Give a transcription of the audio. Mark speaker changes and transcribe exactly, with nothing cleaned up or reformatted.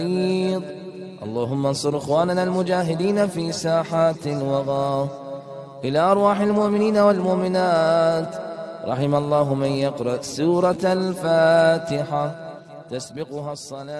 Speaker 1: اللهم انصر إخواننا المجاهدين في ساحات الوغى. إلى أرواح المؤمنين والمؤمنات. رحم الله من يقرأ سورة الفاتحة تسبقها الصلاة.